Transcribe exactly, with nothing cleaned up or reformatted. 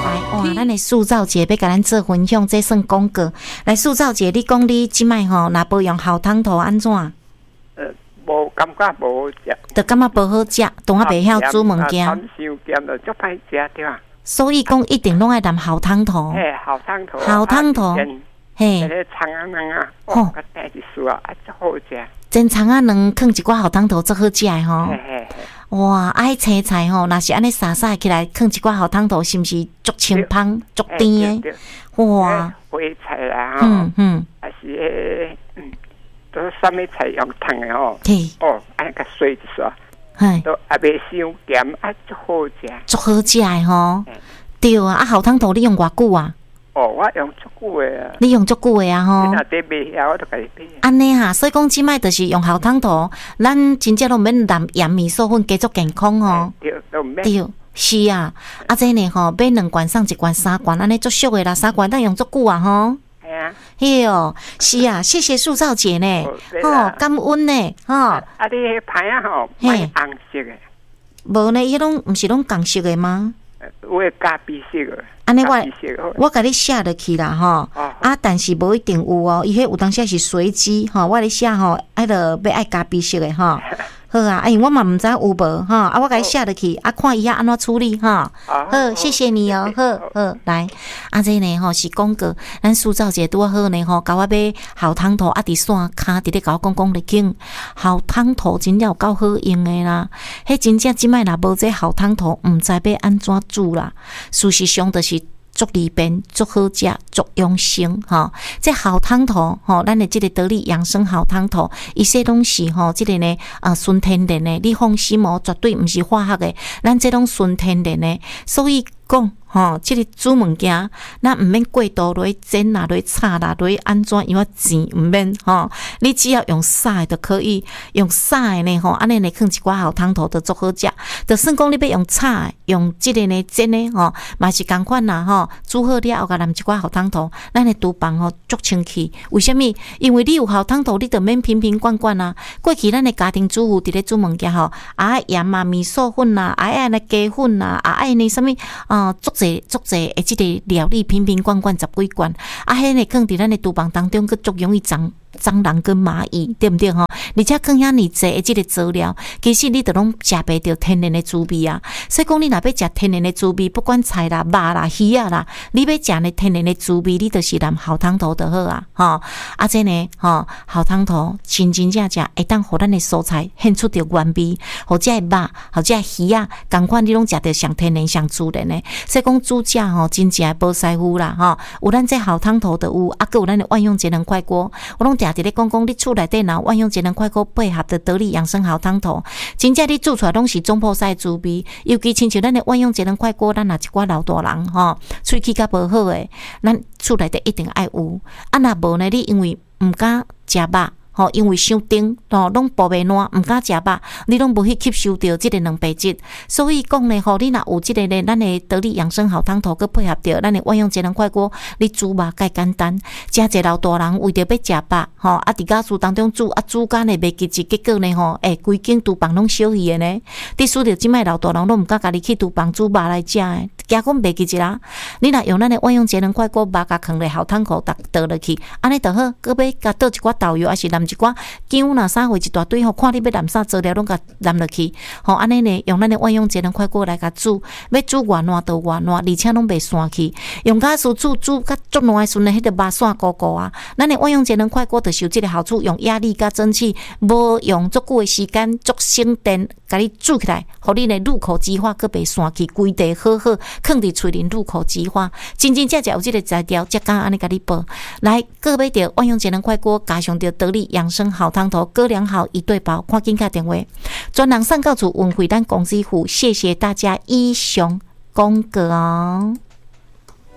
来哇，咱的塑造姐要甲咱做分享，这算广告。来，塑造姐，你讲你即摆吼，若保养好汤头安怎？ 呃，无感觉无好食， 就感觉无好食，当啊袂晓煮物件， 汤伤咸了，足歹食对啊。 所以讲一定拢爱淋好汤头。 嘿，好汤头， 好汤头，嘿， 迄个葱仔卵啊，哦，甲带一丝啊，啊，足好食。 真葱仔卵放一寡好汤头，足好食的吼。 嘿嘿嘿。 哇，啊，迄青菜吼，若是安尼撒撒起来，放一寡好汤头，是毋是足清芳、足甜的？哇， 花菜啦， 嗯嗯， 还是诶，嗯，都啥物菜用烫的吼？ 嘿， 哦，安甲水一刷， 嘿， 都也袂伤咸，啊，足好食， 足好食的吼。对啊，啊，好汤头你用偌久啊？ 哦，我用足久的啊。 你用足久的啊吼。 你若得买遐，我就甲你买。 安尼哈，所以讲即摆就是用好汤头，咱真正拢免淋盐米素粉，加足健康吼。 对，都免。 对，是啊，啊，这呢吼，买两罐送一罐，三罐安尼足俗的啦，三罐咱用足久啊吼。 系啊。 嘿哦，是啊，谢谢塑造姐呢，吼，感恩呢，吼。 啊，你迄牌啊吼，买红色的。 无呢，伊拢毋是拢红色的吗？ 有诶咖啡色的。 安尼我我甲你写落去啦吼，啊，但是无一定有哦，伊迄有当时是随机吼，我咧写吼，爱着要爱咖啡色的吼。好啊，哎，我嘛毋知有无吼，啊，我甲伊写落去，啊，看伊遐安怎处理吼。好，谢谢你哦，好好来，啊，这呢吼是广告，咱塑造者拄好呢吼，甲我买好汤头，啊，伫线骹伫咧甲我讲讲咧紧，好汤头真了够好用的啦，迄真正即摆若无这好汤头，毋知要安怎煮啦。事实上就是足利便、足好食、足养生吼。这好汤头吼，咱的这个得力养生好汤头，伊说拢是吼，这个呢啊纯天然的，你放心哦，绝对毋是化学的，咱这拢纯天然的，所以讲。吼，即、这个煮物件，咱毋免过度落去煎啦，落去炒啦，落去安怎样啊钱毋免吼。你只要用撒的就可以，用撒的呢吼，安尼呢放一寡好汤头就足好食。就算讲你要用炒的，用即个呢煎的吼，嘛是共款啦吼。煮好了后，甲淋一寡好汤头，咱的厨房吼足清气。为什么？因为你有好汤头，你就免瓶瓶罐罐啊。过去咱的家庭主妇伫咧煮物件吼，啊盐啊、米素粉啊，啊爱那鸡粉啊，啊爱呢什么啊足。济足济诶，即个料理瓶瓶罐罐十几罐，啊，迄个放伫咱诶厨房当中，佮足容易脏蟑螂跟蚂蚁，对毋对吼？而且放遐尼济诶，即个佐料，其实你都拢食袂着天然诶滋味啊。所以讲，你若要食天然诶滋味，不管菜啦、肉啦、鱼啊啦，你要食呢天然诶滋味，你就是淋好汤头就好啊，吼。啊，这呢，吼好汤头真真正正会当互咱诶蔬菜显出着原味，或者诶肉，或者鱼啊，共款你拢食着上天然、上自然诶。所以讲煮食吼，真正无师傅啦，吼。有咱这好汤头就有，啊，佮有咱诶万用节能快锅，我拢定伫咧讲讲，你厝内底若万用节能快锅配合着得力养生好汤头，真正你煮出来拢是中破塞滋味。尤其亲像咱诶万用节能快锅，咱若一寡老大人吼，喙齿较无好诶，咱厝内底一定爱有。啊，若无呢，你因为毋敢食肉。吼，因为伤甜，吼，拢补袂烂，毋敢食肉，你拢无去吸收到即个蛋白质，所以讲呢，吼，你若有即个呢，咱的得力养生好汤头，佮配合着咱的万用节能快锅，你煮肉介简单。真侪老大人为着要食肉，吼，啊，伫家厝当中煮，啊，煮干呢袂记住，结果呢，吼，诶，规间厨房拢烧去的呢。你输着即摆老大人拢毋敢家己去厨房煮肉来食诶，惊讲袂记住啦。你若用咱的万用节能快锅，肉甲放咧好汤头，倒倒落去，安尼就好。佮要甲倒一寡豆油，还是淋一寡姜啦，啥货一大堆吼，看你要淋啥佐料，拢甲淋落去。吼，安尼呢，用咱的万用节能快锅来甲煮，要煮偌烂就偌烂，而且拢袂散去。用甲输煮煮甲足烂诶时阵，迄个肉散糊糊啊。咱的万用节能快锅就是有即个好处，用压力甲蒸汽，无用足久诶时间，足省电，甲你煮起来，互你呢入口即化，佮袂散去，规地好好，放伫喙里入口即化。真真正正有即个材料，才敢安尼甲你报。来，各位着万用节能快锅，加上着得力养生好汤头，各良好一对包，赶紧打电话，专人送到厝运回咱公司付。谢谢大家以上广告哦。